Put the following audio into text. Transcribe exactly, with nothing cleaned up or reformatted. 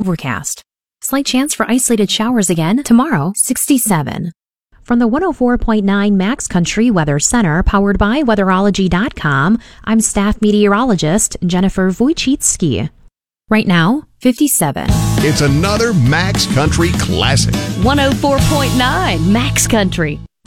overcast. Slight chance for isolated showers again tomorrow, sixty-seven. From the one oh four point nine Max Country Weather Center, powered by weatherology dot com, I'm staff meteorologist Jennifer Wojcicki. Right now, fifty-seven. It's another Max Country classic. one oh four point nine Max Country.